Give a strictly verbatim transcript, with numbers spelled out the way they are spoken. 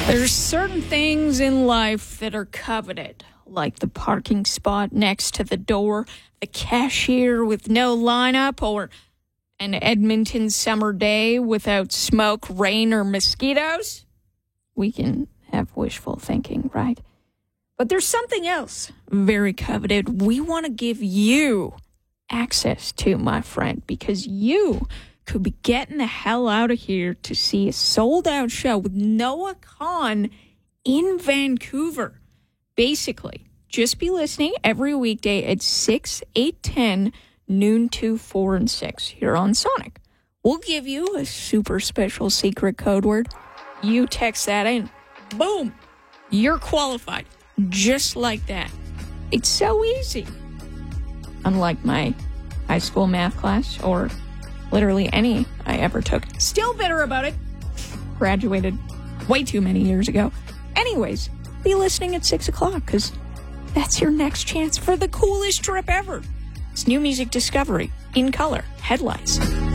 There's certain things in life that are coveted, like the parking spot next to the door, the cashier with no lineup, or an Edmonton summer day without smoke, rain, or mosquitoes. We can have wishful thinking, right? But there's something else very coveted we want to give you access to, my friend, because you could be getting the hell out of here to see a sold-out show with Noah Kahan in Vancouver. Basically, just be listening every weekday at six, eight, ten, noon, two, four, and six here on Sonic. We'll give you a super special secret code word. You text that in. Boom! You're qualified. Just like that. It's so easy. Unlike my high school math class or literally any I ever took. Still bitter about it. Graduated way too many years ago. Anyways, be listening at six o'clock because that's your next chance for the coolest trip ever. It's New Music Discovery in color. Headlights.